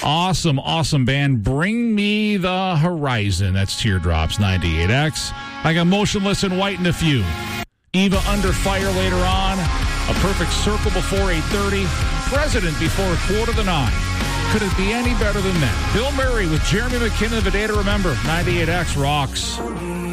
Awesome, awesome band. Bring Me the Horizon. That's Teardrops 98X. I got Motionless in White and a few. Eva Under Fire later on. A Perfect Circle before 8:30. President before 8:45. Could it be any better than that? Bill Murray with Jeremy McKinnon of A Day to Remember. 98X rocks.